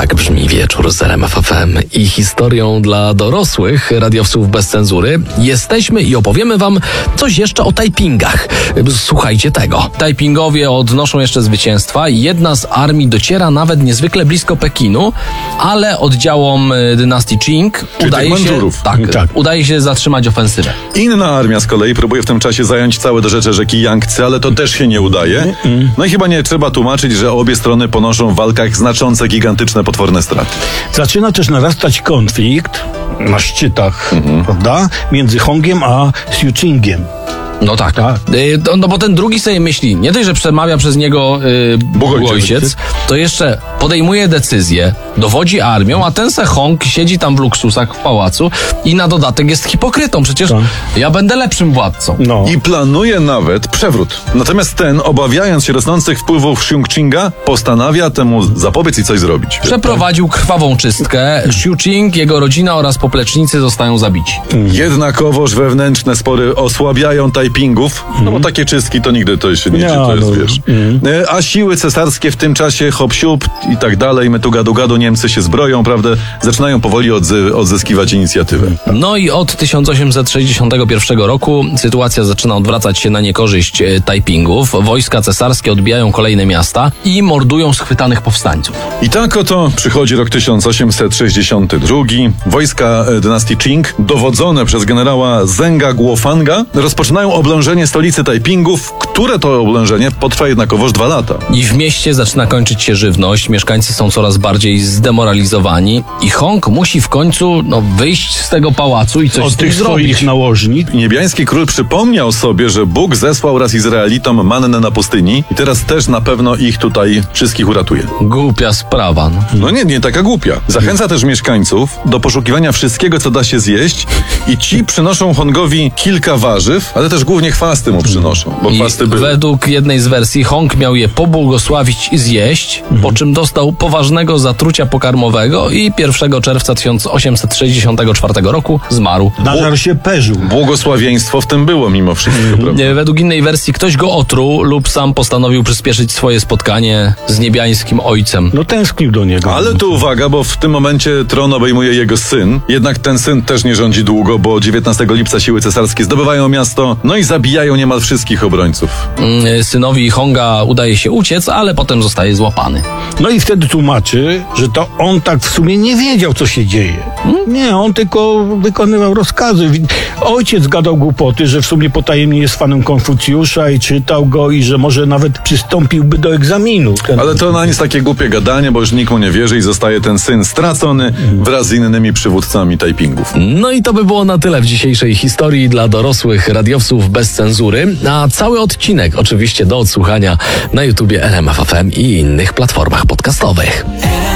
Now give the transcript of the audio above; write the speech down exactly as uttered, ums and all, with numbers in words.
Tak brzmi wieczór z R M F F M i historią dla dorosłych radiowców bez cenzury. Jesteśmy i opowiemy wam coś jeszcze o tajpingach. Słuchajcie tego. Tajpingowie odnoszą jeszcze zwycięstwa i jedna z armii dociera nawet niezwykle blisko Pekinu, ale oddziałom dynastii Qing Czyli udaje tych się, Mandżurów. tak, Tak. udaje się zatrzymać ofensywę. Inna armia z kolei próbuje w tym czasie zająć całe dorzecze rzeki Jangtze, ale to też się nie udaje. No i chyba nie trzeba tłumaczyć, że obie strony ponoszą w walkach znaczące, gigantyczne, potworne straty. Zaczyna też narastać konflikt na szczytach, mhm. prawda? Między Hongiem a Xiuqingiem. No tak. tak. Y, to, no bo ten drugi sobie myśli, nie dość, że przemawia przez niego y, Bóg Ojciec, to jeszcze podejmuje decyzję, dowodzi armią, a ten se Hong siedzi tam w luksusach w pałacu i na dodatek jest hipokrytą. Przecież tak. ja będę lepszym władcą. No. I planuje nawet przewrót. Natomiast ten, obawiając się rosnących wpływów Xiuqinga, postanawia temu zapobiec i coś zrobić. Przeprowadził krwawą czystkę. Xiuqing, jego rodzina oraz poplecznicy zostają zabici. Jednakowoż wewnętrzne spory osłabiają Tajpingów, no bo takie czystki to nigdy to się nie dzieje, to jest, wiesz. A siły cesarskie w tym czasie hop siup i tak dalej, my tu gadu gadu, Niemcy się zbroją, prawda, zaczynają powoli odzy- odzyskiwać inicjatywę. No i od tysiąc osiemset sześćdziesiątego pierwszego roku sytuacja zaczyna odwracać się na niekorzyść Tajpingów. Wojska cesarskie odbijają kolejne miasta i mordują schwytanych powstańców. I tak oto przychodzi rok tysiąc osiemset sześćdziesiąty drugi. Wojska dynastii Qing, dowodzone przez generała Zenga Guofanga, rozpoczynają oblężenie stolicy Tajpingów, które to oblężenie potrwa jednakowoż dwa lata. I w mieście zaczyna kończyć się żywność, mieszkańcy są coraz bardziej zdemoralizowani i Hong musi w końcu no, wyjść z tego pałacu i coś od z tym tych zrobić. swoich nałożnic. Niebiański król przypomniał sobie, że Bóg zesłał raz Izraelitom mannę na pustyni i teraz też na pewno ich tutaj wszystkich uratuje. Głupia sprawa. No, no nie, nie taka głupia. Zachęca też mieszkańców do poszukiwania wszystkiego, co da się zjeść i ci przynoszą Hongowi kilka warzyw, ale też głównie chwasty mu przynoszą, bo I chwasty były. Według jednej z wersji Hong miał je pobłogosławić i zjeść, mhm. po czym dostał poważnego zatrucia pokarmowego i pierwszego czerwca tysiąc osiemset sześćdziesiątego czwartego roku zmarł. Nażar się perzył. Błogosławieństwo w tym było mimo wszystko, mhm. prawda? Według innej wersji ktoś go otruł lub sam postanowił przyspieszyć swoje spotkanie z niebiańskim ojcem. No tęsknił do niego. Ale tu uwaga, bo w tym momencie tron obejmuje jego syn, jednak ten syn też nie rządzi długo, bo dziewiętnastego lipca siły cesarskie zdobywają miasto, no i zabijają niemal wszystkich obrońców. Synowi Honga udaje się uciec, ale potem zostaje złapany. No i wtedy tłumaczy, że to on tak w sumie nie wiedział, co się dzieje. Hmm? Nie, on tylko wykonywał rozkazy. Ojciec gadał głupoty, że w sumie potajemnie jest fanem Konfucjusza i czytał go i że może nawet przystąpiłby do egzaminu. Ten... Ale to na nic takie głupie gadanie, bo już nikt mu nie wierzy i zostaje ten syn stracony wraz z innymi przywódcami Tajpingów. No i to by było na tyle w dzisiejszej historii dla dorosłych radiowców bez cenzury, a cały odcinek oczywiście do odsłuchania na YouTubie R M F F M i innych platformach podcastowych.